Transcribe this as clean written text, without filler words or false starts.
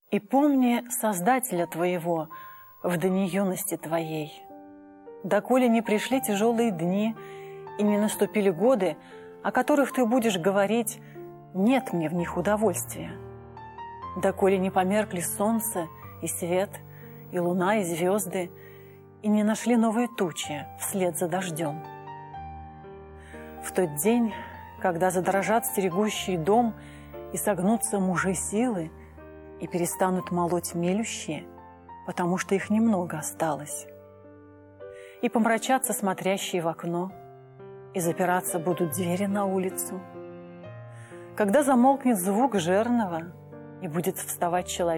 И помни Создателя твоего в дни юности твоей. Доколе не пришли тяжелые дни и не наступили годы, о которых ты будешь говорить: нет мне в них удовольствия. Доколе не померкли солнце и свет, и луна, и звезды, и не нашли новые тучи вслед за дождем. В тот день, когда задрожат стерегущий дом и согнутся мужи силы, и перестанут молоть мелющие, потому что их немного осталось, и помрачатся смотрящие в окно, и запираться будут двери на улицу. Когда замолкнет звук жернова, и будет вставать человек,